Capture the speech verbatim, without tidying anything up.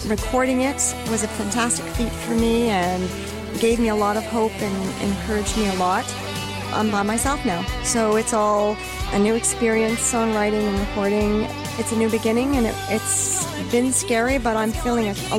recording it was a fantastic feat for me and gave me a lot of hope and encouraged me a lot. I'm by myself now, so it's all a new experience, songwriting and recording. It's a new beginning, and it, it's been scary, but I'm feeling a, a